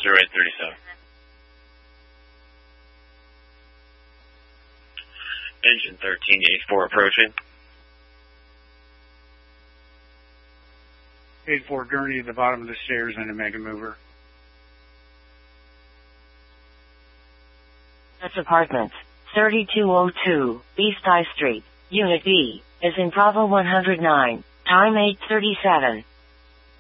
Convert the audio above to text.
0837. Engine 1384 approaching. 84 Gurney at the bottom of the stairs in a Mega Mover. That's apartments. 3202 East I Street. Unit B is in Bravo 109. Time 8:37.